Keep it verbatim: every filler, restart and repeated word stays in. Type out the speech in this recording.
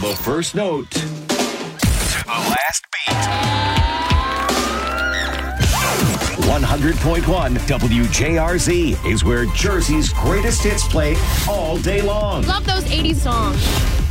the first note to the last beat. one hundred point one W J R Z is where Jersey's greatest hits play all day long. Love those eighties songs.